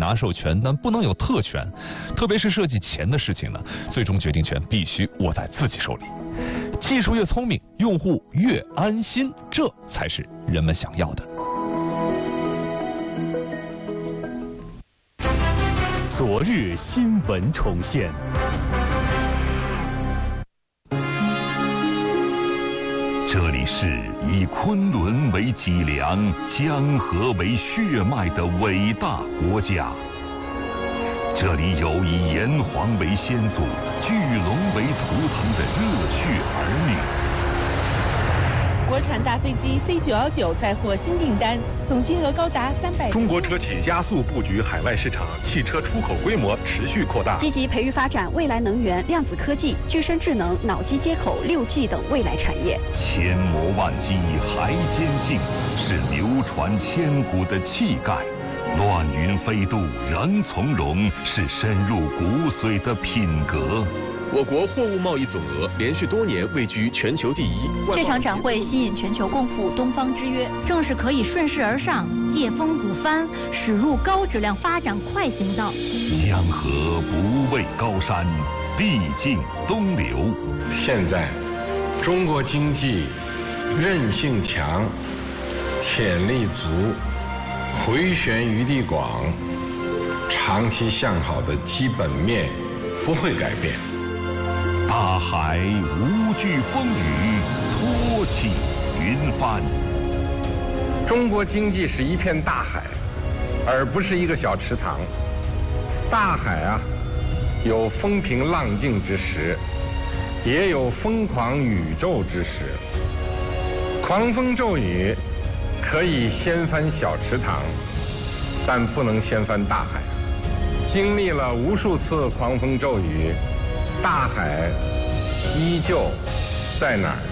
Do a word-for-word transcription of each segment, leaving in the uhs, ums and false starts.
拿授权，但不能有特权。特别是涉及钱的事情呢，最终决定权必须握在自己手里。技术越聪明，用户越安心，这才是人们想要的。 昨日新闻重现。 这里是以昆仑为脊梁、江河为血脉的伟大国家。这里有以炎黄为先祖、巨龙为图腾的热血儿女。 国产大飞机 C 九一九再获新订单，总金额高达三百。 中国车企加速布局海外市场，汽车出口规模持续扩大。 积极培育发展未来能源、量子科技、具身智能、脑机接口、六 G 等未来产业。 千磨万击还坚劲，是流传千古的气概。乱云飞渡仍从容，是深入骨髓的品格。 我国货物贸易总额连续多年位居全球第一。 这场展会吸引全球共赴东方之约，正是可以顺势而上，借风鼓帆，驶入高质量发展快行道。 江河不畏高山，必经东流。 现在，中国经济韧性强，潜力足，回旋余地广，长期向好的基本面不会改变。 大海无惧风雨，托起云帆。 中国经济是一片大海，而不是一个小池塘。大海啊，有风平浪静之时，也有疯狂宇宙之时。狂风骤雨可以掀翻小池塘，但不能掀翻大海。经历了无数次狂风骤雨，大海依旧在哪儿？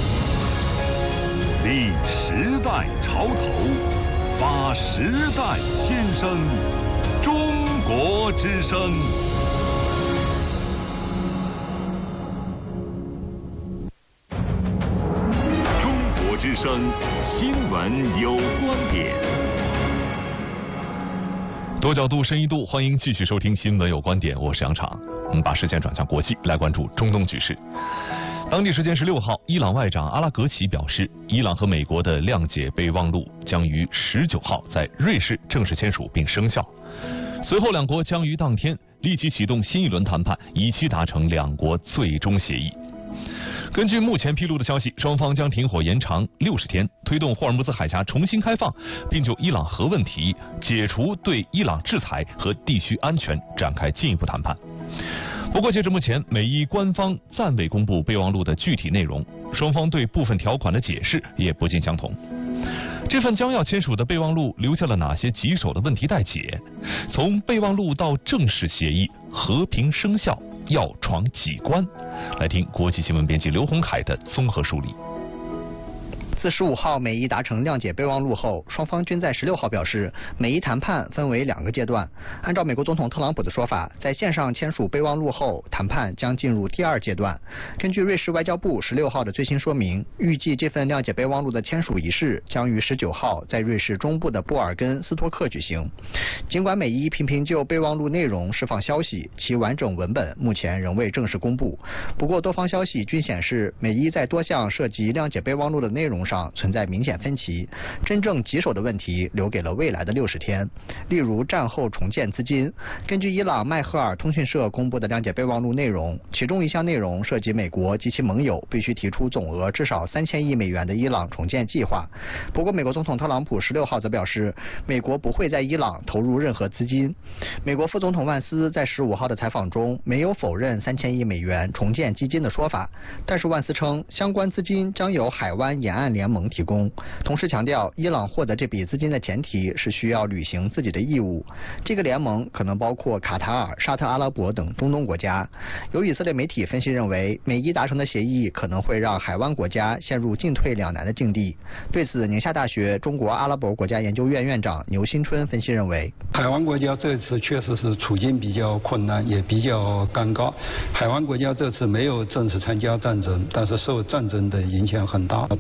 立时代潮头，发时代先声，中国之声。中国之声新闻有观点。 多角度、深一度，欢迎继续收听《新闻有观点》，我是杨昶。我们把视线转向国际，来关注中东局势。当地时间十六号，伊朗外长阿拉格齐表示，伊朗和美国的谅解备忘录将于十九号在瑞士正式签署并生效。随后，两国将于当天立即启动新一轮谈判，以期达成两国最终协议。根据目前披露的消息，双方将停火延长六十天，推动霍尔木兹海峡重新开放，并就伊朗核问题、解除对伊朗制裁和地区安全展开进一步谈判。不过，截至目前，美伊官方暂未公布备忘录的具体内容，双方对部分条款的解释也不尽相同。这份将要签署的备忘录留下了哪些棘手的问题待解？从备忘录到正式协议和平生效，要闯几关？来听国际新闻编辑刘洪凯的综合梳理。 自十五号美伊达成谅解备忘录后，双方均在十六号表示，美伊谈判分为两个阶段。按照美国总统特朗普的说法，在线上签署备忘录后，谈判将进入第二阶段。根据瑞士外交部十六号的最新说明，预计这份谅解备忘录的签署仪式将于十九号在瑞士中部的布尔根斯托克举行。尽管美伊频频就备忘录内容释放消息，其完整文本目前仍未正式公布。不过，多方消息均显示，美伊在多项涉及谅解备忘录的内容上存在明显分歧，真正棘手的问题留给了未来的六十天。例如战后重建资金，根据伊朗麦赫尔通讯社公布的谅解备忘录内容，其中一项内容涉及美国及其盟友必须提出总额至少三千亿美元的伊朗重建计划。不过，美国总统特朗普十六号则表示，美国不会在伊朗投入任何资金。美国副总统万斯在十五号的采访中没有否认三千亿美元重建基金的说法，但是万斯称相关资金将由海湾沿岸联盟提供，同时强调伊朗获得这笔资金的前提是需要履行自己的义务。这个联盟可能包括卡塔尔、沙特阿拉伯等中东国家。有以色列媒体分析认为，美伊达成的协议可能会让海湾国家陷入进退两难的境地。对此，宁夏大学中国阿拉伯国家研究院院长牛新春分析认为， 海湾国家这次确实是处境比较困难，也比较尴尬。海湾国家这次没有正式参加战争，但是受战争的影响很大，本土也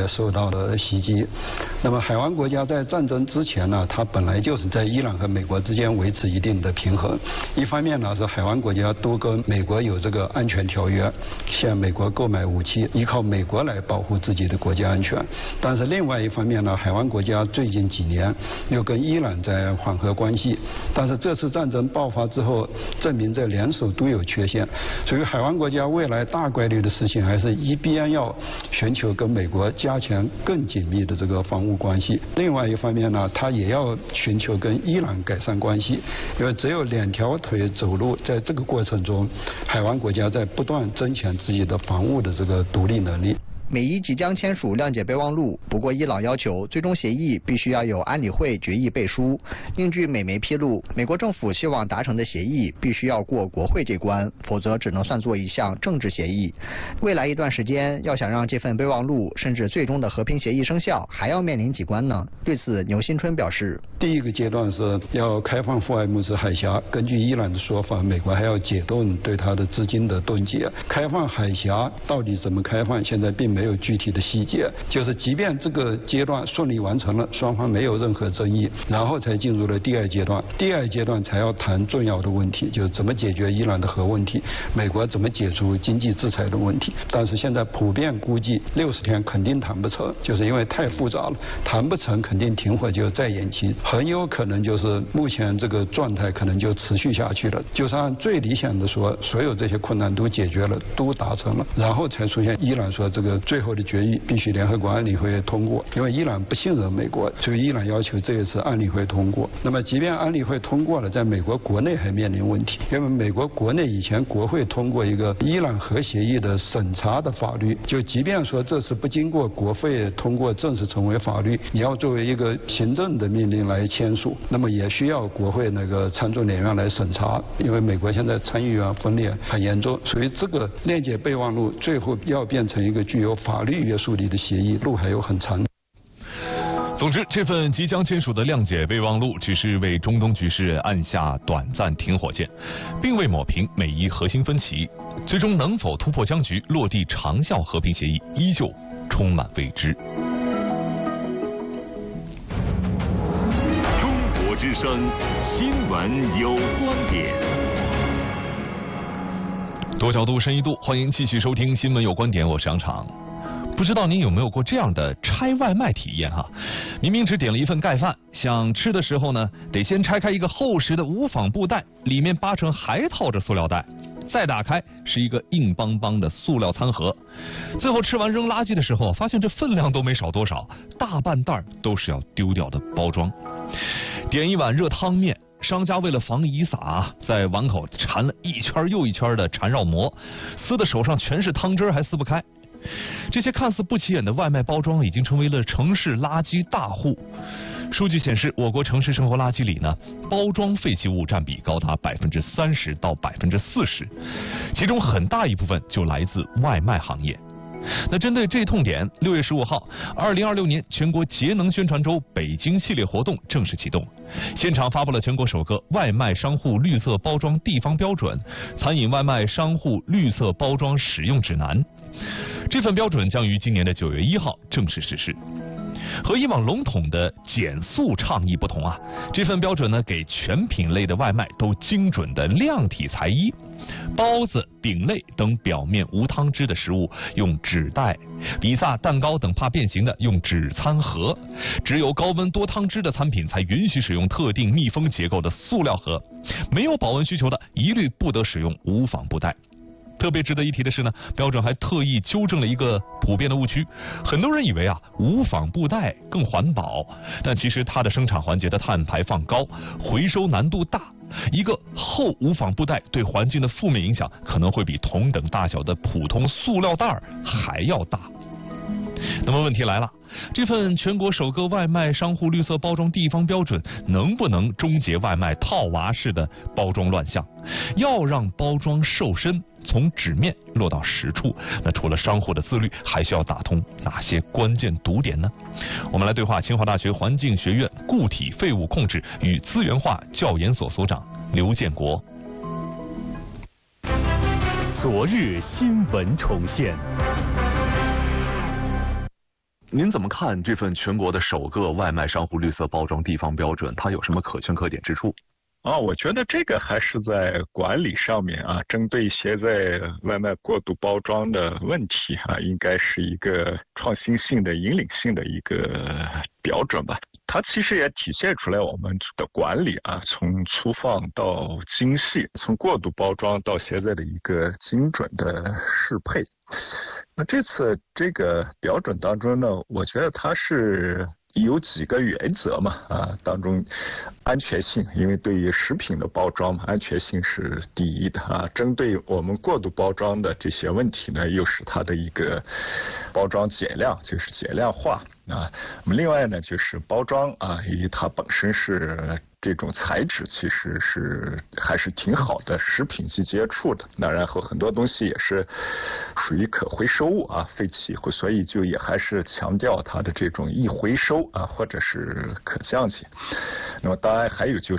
受到了袭击。那么海湾国家在战争之前呢，它本来就是在伊朗和美国之间维持一定的平衡。一方面呢是海湾国家都跟美国有这个安全条约，向美国购买武器，依靠美国来保护自己的国家安全。但是另外一方面呢，海湾国家最近几年又跟伊朗在缓和关系，但是这次战争爆发之后，证明这联手都有缺陷，所以海湾国家未来大概率的事情还是一边要寻求跟美国加强更紧密的这个防务关系，另外一方面呢，它也要寻求跟伊朗改善关系，因为只有两条腿走路，在这个过程中，海湾国家在不断增强自己的防务的这个独立能力。 美伊即将签署谅解备忘录，不过伊朗要求最终协议必须要有安理会决议背书。另据美媒披露，美国政府希望达成的协议必须要过国会这关，否则只能算作一项政治协议。未来一段时间，要想让这份备忘录甚至最终的和平协议生效，还要面临几关呢？对此，牛新春表示， 第一个阶段是要开放霍尔木兹海峡，根据伊朗的说法，美国还要解冻对它的资金的冻结。开放海峡到底怎么开放，现在并没有没有具体的细节，就是即便这个阶段顺利完成了，双方没有任何争议，然后才进入了第二阶段。第二阶段才要谈重要的问题，就是怎么解决伊朗的核问题，美国怎么解除经济制裁的问题。但是现在普遍估计六十天肯定谈不成，就是因为太复杂了，谈不成肯定停火就再延期，很有可能就是目前这个状态可能就持续下去了。就是按最理想的说，所有这些困难都解决了，都达成了，然后才出现伊朗说这个最后的决议必须联合国安理会通过，因为伊朗不信任美国，所以伊朗要求这一次安理会通过。那么即便安理会通过了，在美国国内还面临问题，因为美国国内以前国会通过一个伊朗核协议的审查的法律，就即便说这次不经过国会通过正式成为法律，你要作为一个行政的命令来签署，那么也需要国会那个参众两院来审查，因为美国现在参议院分裂很严重，所以这个谅解备忘录最后要变成一个具有法律约束力的协议，路还有很长。 总之，这份即将签署的谅解备忘录只是为中东局势按下短暂停火键，并未抹平美伊核心分歧。最终能否突破僵局，落地长效和平协议，依旧充满未知。 中国之声新闻有观点。 多角度、深一度，欢迎继续收听新闻有观点，我是杨常。不知道您有没有过这样的拆外卖体验哈？明明只点了一份盖饭，想吃的时候呢，得先拆开一个厚实的无纺布袋，里面八成还套着塑料袋，再打开是一个硬邦邦的塑料餐盒，最后吃完扔垃圾的时候，发现这分量都没少多少，大半袋都是要丢掉的包装。点一碗热汤面，商家为了防遗撒，在碗口缠了一圈又一圈的缠绕膜，撕的手上全是汤汁还撕不开。这些看似不起眼的外卖包装已经成为了城市垃圾大户。数据显示，我国城市生活垃圾里呢，包装废弃物占比高达百分之三十到百分之四十，其中很大一部分就来自外卖行业。那针对这痛点，六月十五号，二零二六年全国节能宣传周北京系列活动正式启动，现场发布了全国首个外卖商户绿色包装地方标准——餐饮外卖商户绿色包装使用指南。这份标准将于今年的九月一号正式实施。和以往笼统的减塑倡议不同啊，这份标准呢，给全品类的外卖都精准的量体裁衣。包子、饼类等表面无汤汁的食物用纸袋，比萨、蛋糕等怕变形的用纸餐盒，只有高温多汤汁的餐品才允许使用特定密封结构的塑料盒，没有保温需求的一律不得使用无纺布袋。特别值得一提的是呢，标准还特意纠正了一个普遍的误区。很多人以为啊，无纺布袋更环保，但其实它的生产环节的碳排放高，回收难度大。一个厚无纺布袋对环境的负面影响可能会比同等大小的普通塑料袋还要大。那么问题来了，这份全国首个外卖商户绿色包装地方标准能不能终结外卖套娃式的包装乱象？要让包装瘦身，从纸面落到实处，那除了商户的自律，还需要打通哪些关键堵点呢？我们来对话清华大学环境学院固体废物控制与资源化教研所所长刘建国。 昨日新闻重现。 您怎么看这份全国的首个外卖商户绿色包装地方标准？它有什么可圈可点之处？ 啊，我觉得这个还是在管理上面啊，针对现在外卖过度包装的问题啊，应该是一个创新性的、引领性的一个标准吧。它其实也体现出来我们的管理啊，从粗放到精细，从过度包装到现在的一个精准的适配。那这次这个标准当中呢，我觉得它是有几个原则嘛，啊，当中安全性，因为对于食品的包装嘛，安全性是第一的啊。针对我们过度包装的这些问题呢，又是它的一个包装减量，就是减量化啊。那么另外呢，就是包装啊，因为它本身是这种材质其实是还是挺好的，食品级接触的。那然后很多东西也是属于可回收物啊，废弃，所以就也还是强调它的这种易回收啊，或者是可降解。那么当然还有就是，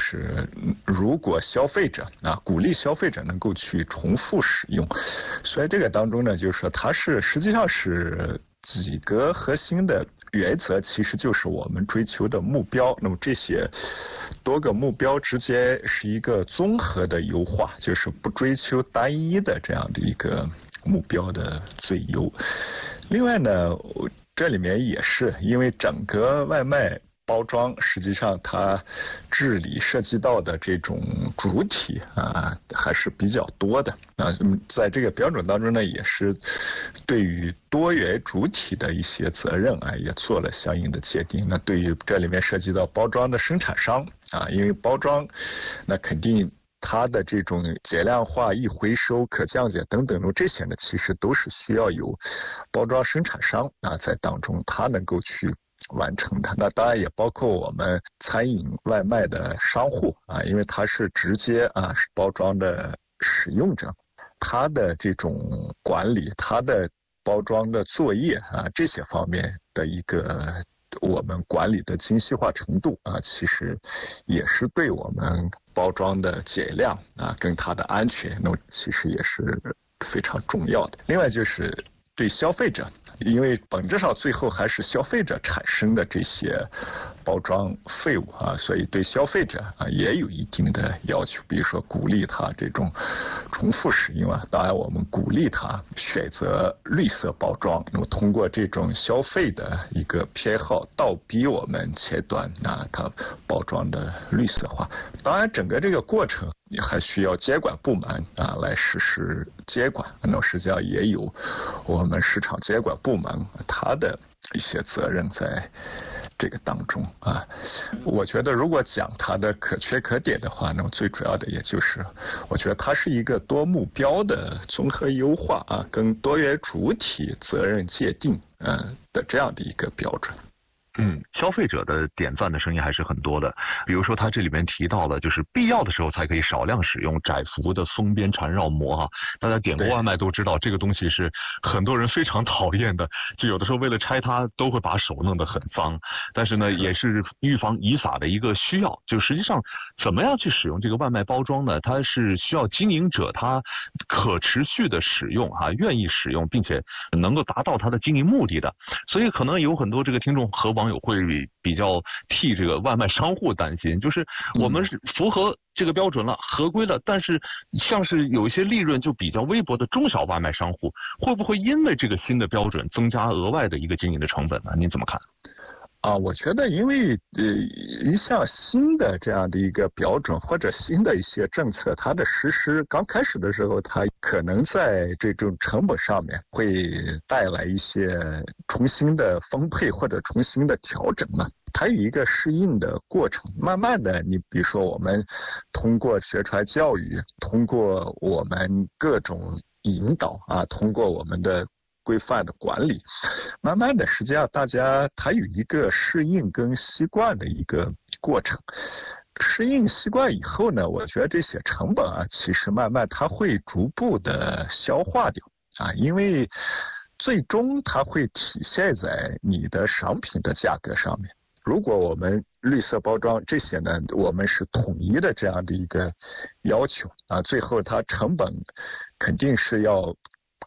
如果消费者啊，鼓励消费者能够去重复使用，所以这个当中呢，就是说它是实际上是几个核心的原则，其实就是我们追求的目标。那么这些多个目标之间是一个综合的优化，就是不追求单一的这样的一个目标的最优。另外呢，这里面也是因为整个外卖包装实际上它治理涉及到的这种主体啊还是比较多的啊，在这个标准当中呢，也是对于多元主体的一些责任啊也做了相应的界定。那对于这里面涉及到包装的生产商啊，因为包装那肯定它的这种减量化、易回收、可降解等等的这些呢，其实都是需要有包装生产商啊在当中，它能够去完成的。那当然也包括我们餐饮外卖的商户啊，因为它是直接啊是包装的使用者，它的这种管理、它的包装的作业啊这些方面的一个我们管理的精细化程度啊，其实也是对我们包装的减量啊跟它的安全，那其实也是非常重要的。另外就是对消费者，因为本质上最后还是消费者产生的这些包装废物啊，所以对消费者啊也有一定的要求，比如说鼓励他这种重复使用啊，当然我们鼓励他选择绿色包装，那么通过这种消费的一个偏好，倒逼我们前端啊它包装的绿色化。当然整个这个过程也还需要监管部门啊来实施监管，那么实际上也有我们市场监管部门它的一些责任在这个当中啊。我觉得如果讲它的可缺可点的话，那么最主要的也就是我觉得它是一个多目标的综合优化啊，跟多元主体责任界定嗯的这样的一个标准。 嗯，消费者的点赞的声音还是很多的。比如说，他这里面提到了，就是必要的时候才可以少量使用窄幅的封边缠绕膜哈。大家点过外卖都知道，这个东西是很多人非常讨厌的，就有的时候为了拆它，都会把手弄得很脏。但是呢，也是预防遗撒的一个需要。就实际上，怎么样去使用这个外卖包装呢？它是需要经营者他可持续的使用哈，愿意使用，并且能够达到他的经营目的的。所以可能有很多这个听众和网友会比较替这个外卖商户担心，就是我们是符合这个标准了，合规了，但是像是有一些利润就比较微薄的中小外卖商户，会不会因为这个新的标准增加额外的一个经营的成本呢？您怎么看？ 啊，我觉得因为呃一项新的这样的一个标准或者新的一些政策，它的实施刚开始的时候，它可能在这种成本上面会带来一些重新的分配或者重新的调整嘛。它有一个适应的过程，慢慢的，你比如说我们通过宣传教育，通过我们各种引导啊，通过我们的规范的管理，慢慢的实际上大家它有一个适应跟习惯的一个过程。适应习惯以后呢，我觉得这些成本啊，其实慢慢它会逐步的消化掉啊，因为最终它会体现在你的商品的价格上面。如果我们绿色包装这些呢，我们是统一的这样的一个要求啊，最后它成本肯定是要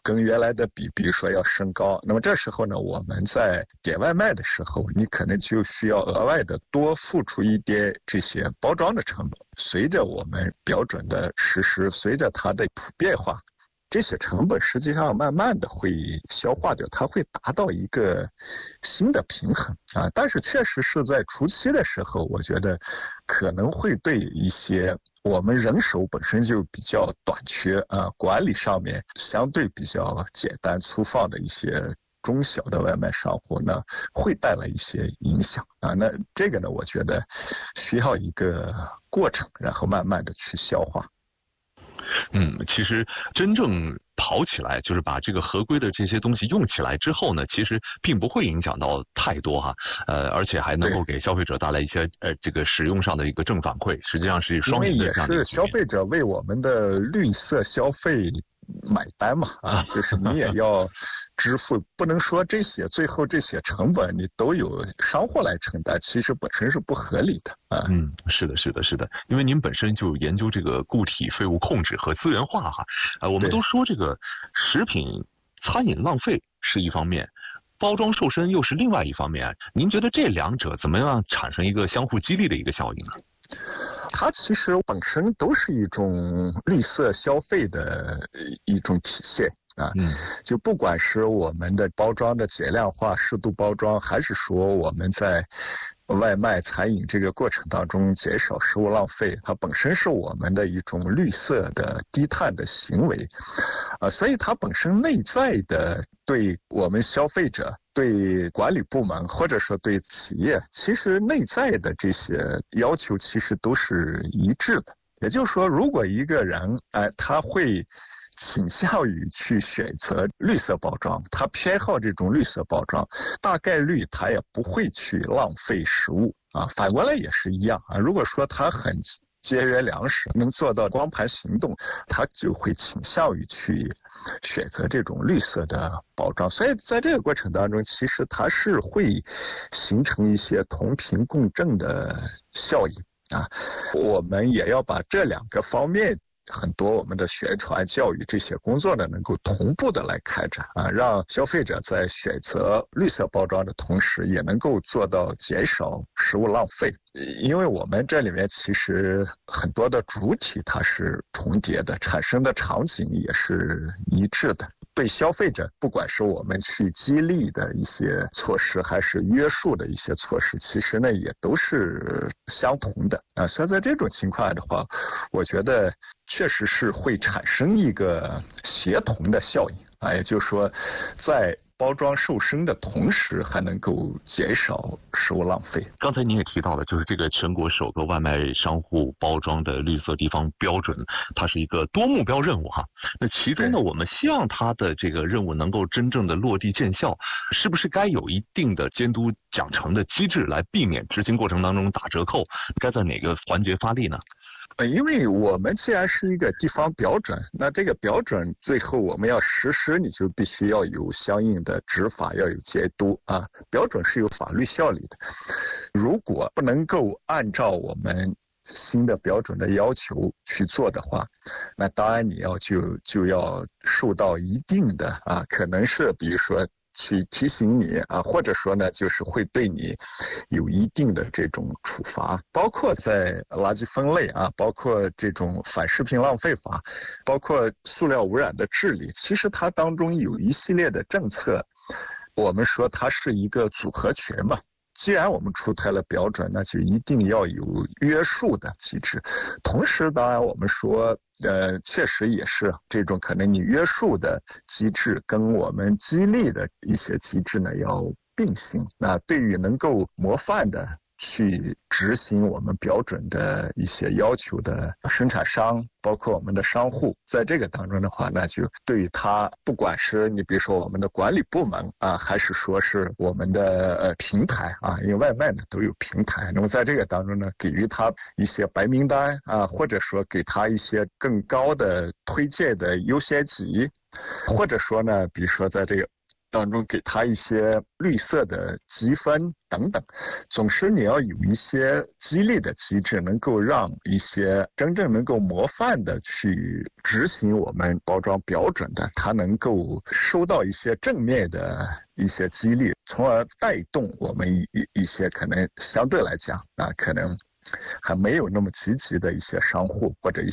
跟原来的比，比如说要升高。那么这时候呢，我们在点外卖的时候，你可能就需要额外的多付出一点这些包装的成本。随着我们标准的实施，随着它的普遍化，这些成本实际上慢慢的会消化掉，它会达到一个新的平衡啊。但是确实是在初期的时候，我觉得可能会对一些我们人手本身就比较短缺啊，管理上面相对比较简单粗放的一些中小的外卖商户呢，会带来一些影响啊。那这个呢，我觉得需要一个过程，然后慢慢的去消化。 嗯，其实真正跑起来，就是把这个合规的这些东西用起来之后呢，其实并不会影响到太多哈，呃，而且还能够给消费者带来一些呃这个使用上的一个正反馈，实际上是双赢的这样的。 因为也是消费者为我们的绿色消费买单嘛，啊，就是你也要支付，不能说这些最后这些成本你都有商户来承担，其实本身是不合理的啊。 嗯，是的，是的，是的，因为您本身就研究这个固体废物控制和资源化哈，呃，我们都说这个食品餐饮浪费是一方面，包装瘦身又是另外一方面，您觉得这两者怎么样产生一个相互激励的一个效应呢？ 它其实本身都是一种绿色消费的一种体现啊，嗯，就不管是我们的包装的减量化、适度包装，还是说我们在外卖餐饮这个过程当中减少食物浪费，它本身是我们的一种绿色的低碳的行为啊，所以它本身内在的对我们消费者、对管理部门或者说对企业，其实内在的这些要求其实都是一致的。也就是说，如果一个人哎、呃、他会倾向于去选择绿色包装，他偏好这种绿色包装，大概率他也不会去浪费食物啊。反过来也是一样啊，如果说他很节约粮食，能做到光盘行动，他就会倾向于去选择这种绿色的包装。所以在这个过程当中，其实它是会形成一些同频共振的效应啊。我们也要把这两个方面很多我们的宣传教育这些工作呢，能够同步的来开展啊，让消费者在选择绿色包装的同时，也能够做到减少食物浪费。因为我们这里面其实很多的主体它是重叠的，产生的场景也是一致的。对消费者，不管是我们去激励的一些措施，还是约束的一些措施，其实呢也都是相同的啊。所以在这种情况的话，我觉得确实是会产生一个协同的效应啊，也就是说，在包装瘦身的同时，还能够减少食物浪费。 刚才您也提到了，就是这个全国首个外卖商户包装的绿色地方标准，它是一个多目标任务哈。那其中呢，我们希望它的这个任务能够真正的落地见效，是不是该有一定的监督奖惩的机制，来避免执行过程当中打折扣？该在哪个环节发力呢？ 呃，因为我们既然是一个地方标准，那这个标准最后我们要实施，你就必须要有相应的执法，要有监督啊。标准是有法律效力的，如果不能够按照我们新的标准的要求去做的话，那当然你要就就要受到一定的啊，可能是比如说去提醒你啊，或者说呢，就是会对你有一定的这种处罚，包括在垃圾分类啊，包括这种反食品浪费法，包括塑料污染的治理，其实它当中有一系列的政策，我们说它是一个组合拳嘛。既然我们出台了标准，那就一定要有约束的机制。同时，当然我们说，呃，确实也是这种可能你约束的机制跟我们激励的一些机制呢要并行。那对于能够模范的去执行我们标准的一些要求的生产商，包括我们的商户，在这个当中的话，那就对于他，不管是你比如说我们的管理部门啊，还是说是我们的呃平台啊，因为外卖呢都有平台，那么在这个当中呢，给予他一些白名单啊，或者说给他一些更高的推荐的优先级，或者说呢，比如说在这个当中给他一些绿色的积分等等，总是你要有一些激励的机制，能够让一些真正能够模范的去执行我们包装标准的，他能够收到一些正面的一些激励，从而带动我们一一些可能相对来讲啊，可能还没有那么积极的一些商户或者一